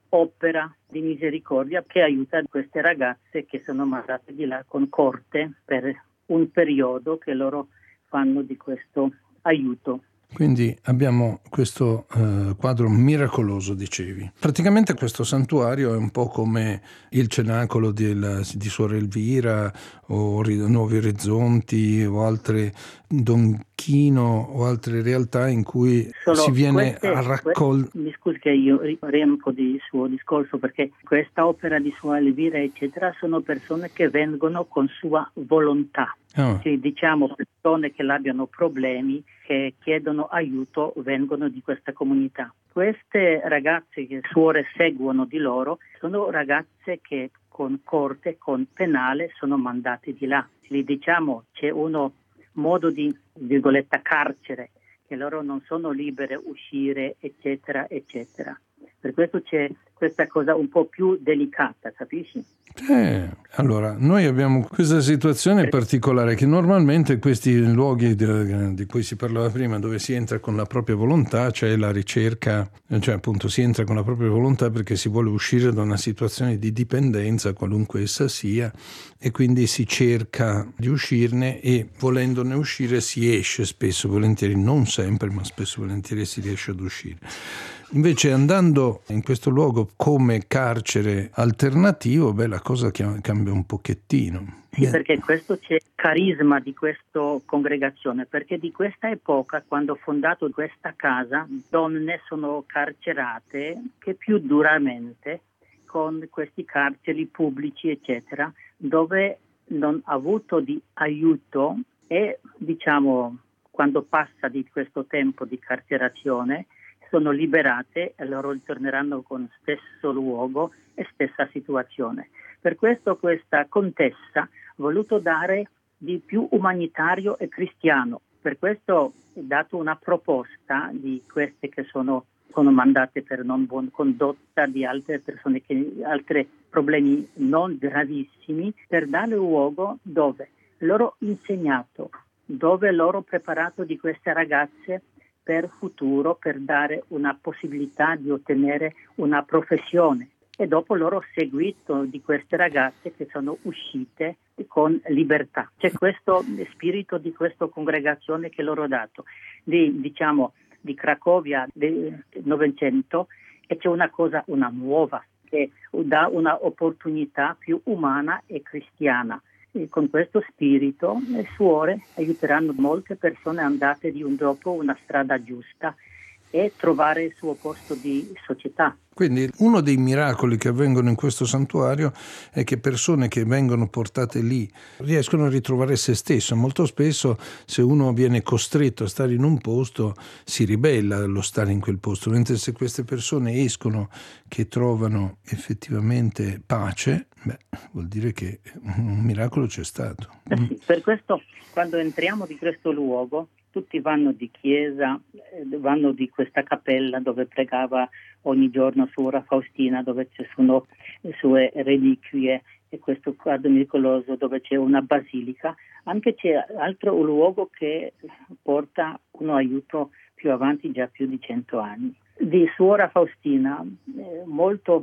opera di misericordia che aiuta queste ragazze che sono mandate di là con corte per un periodo che loro fanno di questo aiuto. Quindi abbiamo questo quadro miracoloso, dicevi. Praticamente questo santuario è un po' come il cenacolo di Suor Elvira o Nuovi Orizzonti o altre, Don Chino o altre realtà in cui si viene a raccogliere. Mi scusi che io riempo di suo discorso, perché questa opera di Suor Elvira eccetera sono persone che vengono con sua volontà. Sì, diciamo persone che abbiano problemi, che chiedono aiuto, vengono di questa comunità. Queste ragazze che suore seguono di loro sono ragazze che con corte, con penale sono mandate di là. Diciamo c'è uno modo di, virgoletta, carcere, che loro non sono libere uscire, eccetera, eccetera. Per questo c'è questa cosa un po' più delicata, capisci? Allora, noi abbiamo questa situazione particolare che normalmente questi luoghi di cui si parlava prima, dove si entra con la propria volontà, c'è la ricerca, cioè appunto si entra con la propria volontà perché si vuole uscire da una situazione di dipendenza, qualunque essa sia, e quindi si cerca di uscirne e volendone uscire si esce spesso e volentieri, non sempre, ma spesso e volentieri si riesce ad uscire. Invece andando in questo luogo come carcere alternativo, la cosa cambia un pochettino. Sì, perché questo c'è carisma di questa congregazione, perché di questa epoca, quando ho fondato questa casa, donne sono carcerate che più duramente con questi carceri pubblici, eccetera, dove non ha avuto di aiuto e, diciamo, quando passa di questo tempo di carcerazione, sono liberate e loro ritorneranno con stesso luogo e stessa situazione. Per questo questa contessa ha voluto dare di più umanitario e cristiano. Per questo ho dato una proposta di queste che sono mandate per non buona condotta, di altre persone che altri problemi non gravissimi, per dare luogo dove loro insegnato, dove loro preparato di queste ragazze per futuro, per dare una possibilità di ottenere una professione. E dopo loro seguito di queste ragazze che sono uscite con libertà. C'è questo spirito di questa congregazione che loro ho dato, di Cracovia del Novecento, e c'è una nuova che dà una opportunità più umana e cristiana. E con questo spirito le suore aiuteranno molte persone andate di un dopo una strada giusta e trovare il suo posto di società. Quindi uno dei miracoli che avvengono in questo santuario è che persone che vengono portate lì riescono a ritrovare se stesso. Molto spesso se uno viene costretto a stare in un posto si ribella allo stare in quel posto, mentre se queste persone escono che trovano effettivamente pace, vuol dire che un miracolo c'è stato. Sì, per questo quando entriamo di questo luogo tutti vanno di chiesa, vanno di questa cappella dove pregava ogni giorno Suora Faustina, dove ci sono le sue reliquie, e questo quadro miracoloso dove c'è una basilica. Anche c'è altro luogo che porta un aiuto più avanti, già più di 100 anni. Di Suora Faustina, molto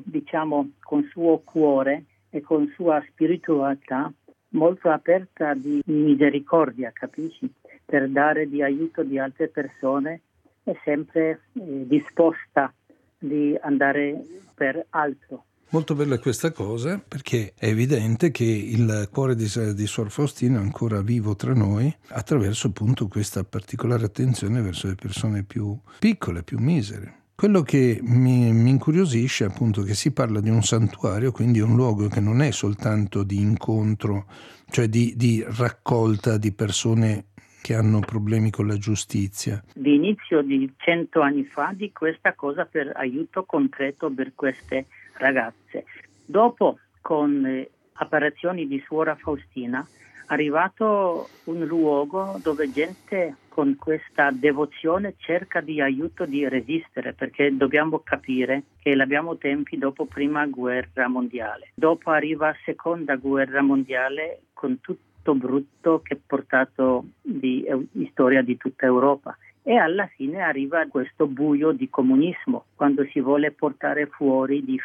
con suo cuore e con sua spiritualità, molto aperta di misericordia, capisci? Per dare di aiuto di altre persone, è sempre disposta di andare per altro. Molto bella questa cosa, perché è evidente che il cuore di Suor Faustina è ancora vivo tra noi attraverso appunto questa particolare attenzione verso le persone più piccole, più misere. Quello che mi incuriosisce è appunto che si parla di un santuario, quindi un luogo che non è soltanto di incontro, cioè di raccolta di persone che hanno problemi con la giustizia. Di inizio di 100 anni fa di questa cosa per aiuto concreto per queste ragazze. Dopo, con apparizioni di Suora Faustina, è arrivato un luogo dove gente con questa devozione cerca di aiuto di resistere, perché dobbiamo capire che abbiamo tempi dopo prima guerra mondiale. Dopo arriva seconda guerra mondiale con tutto brutto che ha portato di storia di tutta Europa. E alla fine arriva questo buio di comunismo, quando si vuole portare fuori di